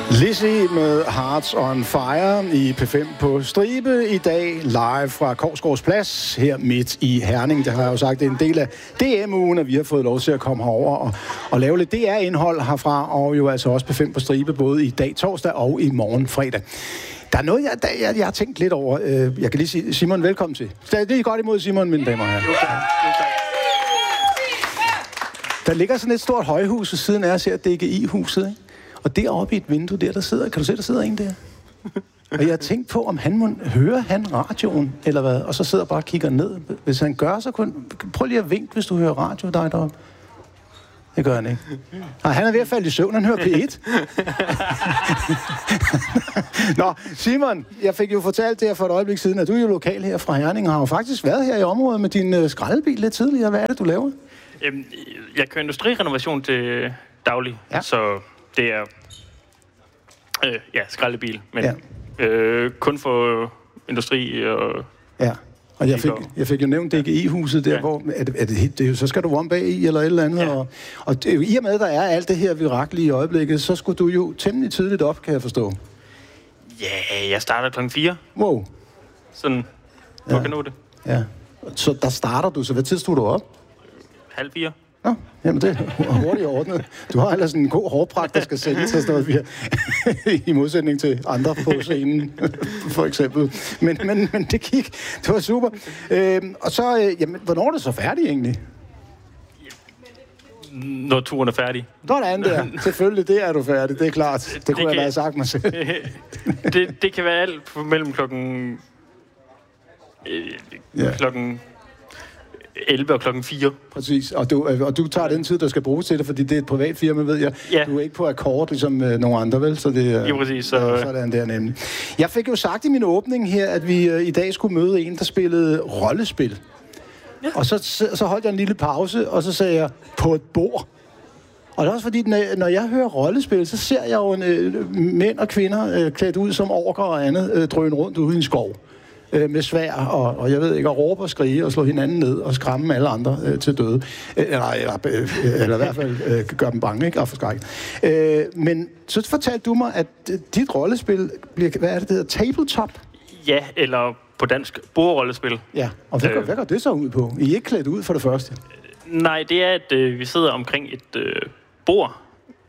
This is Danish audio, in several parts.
Lizzie med Hearts on Fire i P5 på stribe i dag, live fra Korsgaards Plads, her midt i Herning. Det har jeg jo sagt, det er en del af DM-ugen, at vi har fået lov til at komme herover og lave lidt DR-indhold herfra, og jo altså også P5 på stribe, både i dag torsdag og i morgen fredag. Der er noget, jeg har tænkt lidt over. Jeg kan lige sige, Simon, velkommen til. Det er godt imod Simon, mine damer og herrer. Der ligger sådan et stort højhus ved siden af os her, DGI-huset, ikke? Og deroppe i et vindue der sidder, kan du se, der sidder en der? Og jeg har tænkt på, om hører han radioen, eller hvad? Og så sidder bare og kigger ned. Hvis han gør, så prøv lige at vinke, hvis du hører radio, dig deroppe. Det gør han ikke. Nej, han er ved at falde i søvn, han hører P1. Nå, Simon, jeg fik jo fortalt det her for et øjeblik siden, at du er jo lokal her fra Herning, og har jo faktisk været her i området med din skraldebil lidt tidligere. Hvad er det, du laver? Jeg kører industrirenovation til daglig, ja. Så det er skraldebil, men kun for industri og... Ja, og jeg fik jo nævnt DGI-huset der, hvor så skal du om bag i eller et eller andet, og i og med, at der er alt det her viraklige i øjeblikket, så skulle du jo temmelig tidligt op, kan jeg forstå. Ja, jeg starter 4:00. Wow. Sådan, du kan nå det. Ja, så der starter du, så hvad tid stod du op? 3:30. Nå, jamen det er hurtigt ordnet. Du har ellers en god hårpragt, der skal sælges og sådan noget, i modsætning til andre på scenen, for eksempel. Men det gik. Det var super. Og så, hvornår er det så færdigt egentlig? Når turen er færdig. Sådan der. Selvfølgelig, det er du færdig. Det er klart. Det kunne jeg da have sagt mig selv. det kan være alt mellem klokken 11 og klokken 4. Præcis, og du tager den tid, der skal bruges til det, fordi det er et privat firma, ved jeg. Ja. Du er ikke på akkord, ligesom nogle andre, vel? Så det er præcis. Sådan der nemlig. Jeg fik jo sagt i min åbning her, at vi i dag skulle møde en, der spillede rollespil. Ja. Og så holdt jeg en lille pause, og så sagde jeg, på et bord. Og det er også fordi, når jeg hører rollespil, så ser jeg jo mænd og kvinder klædt ud som orker og andet, drøne rundt ude i en skov. Med svær, og jeg ved ikke, at råbe og skrige og slå hinanden ned og skræmme alle andre til døde. Eller i hvert fald gøre dem bange, ikke? Og forskrække. Men så fortalte du mig, at dit rollespil bliver, hvad er det hedder, tabletop? Ja, eller på dansk, bordrollespil. Ja, og hvad går det så ud på? I er ikke klædt ud for det første? Nej, det er, at vi sidder omkring et bord.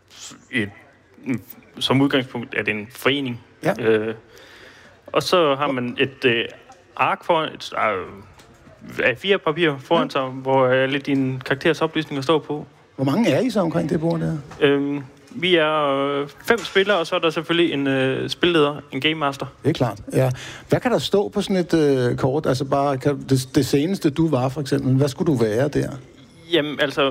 Som udgangspunkt er det en forening. Ja. Og så har man et ark foran, et A4-papir foran sig, hvor alle dine karakterers oplysninger står på. Hvor mange er I så omkring det bord der? Vi er 5 spillere, og så er der selvfølgelig en spilleder, en game master. Det er klart, ja. Hvad kan der stå på sådan et kort? Altså bare det seneste, du var for eksempel. Hvad skulle du være der? Jamen, altså,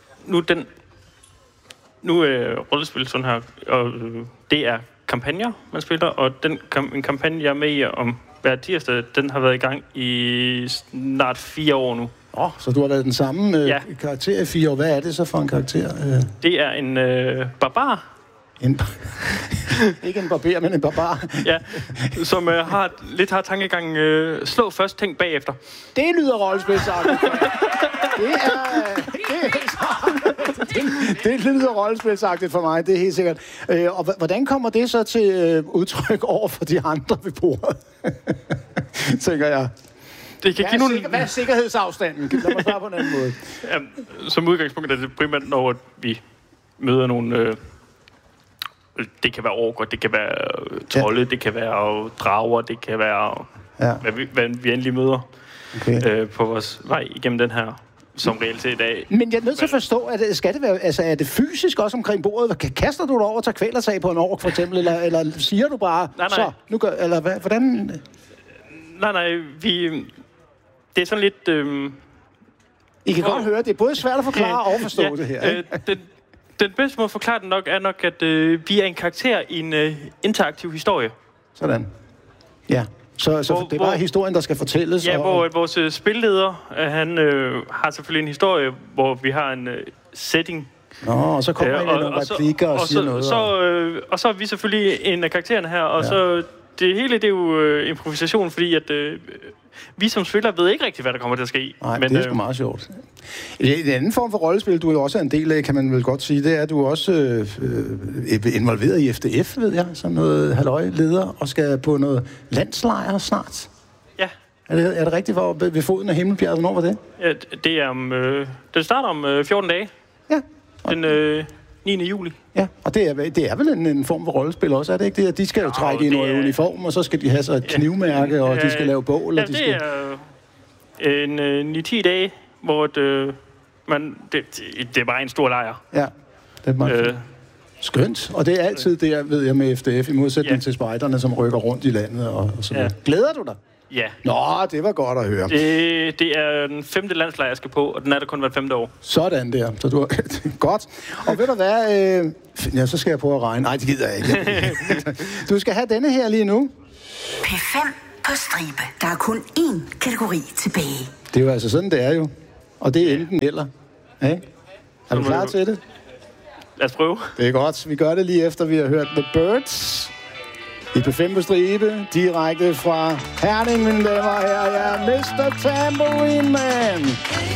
nu er rollespil sådan her, og det er kampagner, man spiller, og en kampagne, jeg er med i om hver tirsdag, den har været i gang i snart 4 år nu. Så du har været den samme karakter i 4 år. Hvad er det så for en karakter? Det er en barbar. Ikke en barber, men en barbar. Ja, som har tankegang, slå først, tænk bagefter. Det lyder rollespilsagtigt. Det lyder rollespilsagtigt for mig, det er helt sikkert. Og hvordan kommer det så til udtryk over for de andre ved bordet? Tænker jeg. Det kan give nogle... Hvad er sikkerhedsafstanden? Lad mig svare på en anden måde. Ja, som udgangspunkt er det primært, når vi møder nogle... det kan være orker, det kan være trolde, det kan være drager, det kan være... Hvad vi endelig møder på vores vej igennem den her... som realitet i dag. Men jeg er nødt til at forstå, at skal det være, altså er det fysisk også omkring bordet? Kaster du dig over og tager kvælertag på en ork for eksempel, eller siger du bare, nej. Så, nu gør, eller hvad, hvordan? Nej, det er sådan lidt... I kan godt høre, det er både svært at forklare og forstå det her. Den bedste måde at forklare det nok, er nok, at vi er en karakter i en interaktiv historie. Sådan. Ja. Så det er bare historien, der skal fortælles? Ja, hvor vores spilleder, han har selvfølgelig en historie, hvor vi har en setting. Og så kommer nogle replikker og siger noget. Og så er vi selvfølgelig en af karaktererne her, og så det hele det er jo improvisation, fordi at vi som spillere ved ikke rigtig, hvad der kommer til at ske. Nej, men det er sgu meget sjovt. En anden form for rollespil, du er jo også en del af, kan man vel godt sige, det er, at du er også involveret i FDF, ved jeg, som noget halløj-leder, og skal på noget landslejr snart. Ja. Er det rigtigt ved foden af Himmelbjerget? Hvornår var det? Ja, det er det starter om 14 dage. Ja. Den 9. juli. Ja, og det er vel en form for rollespil også, er det ikke det? De skal jo trække i noget uniform, og så skal de have så et knivmærke, og de skal lave bål. Ja, og de skal... en 9-10 dage, hvor det er bare en stor lejr. Ja, det er meget skønt. Og det er altid det, ved jeg, med FDF, i modsætning til spejderne, som rykker rundt i landet og sådan noget. Glæder du dig? Ja. Nå, det var godt at høre. Det er den 5. landslejr, jeg skal på, og den er der kun hvert 5. år. Sådan der. Så du godt. Og ved du hvad? Ja, så skal jeg prøve at regne. Nej, det gider jeg ikke. Du skal have denne her lige nu. P5 på stribe. Der er kun én kategori tilbage. Det er jo altså sådan, det er jo. Og det er enten eller. Ja? Er du klar til det? Lad os prøve. Det er godt. Vi gør det lige efter, vi har hørt The Birds. I P5 på stribe, direkte fra Herning, mine damer og herrer. Jeg er Mr. Tambourine Man.